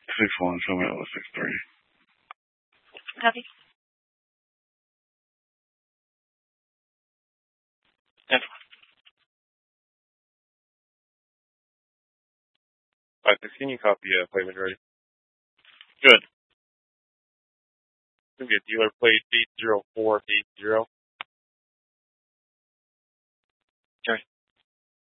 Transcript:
6-1, show me over 6-3. Copy. Yes. 516, you copy plate ready. Good. It's going to be a dealer plate 80480.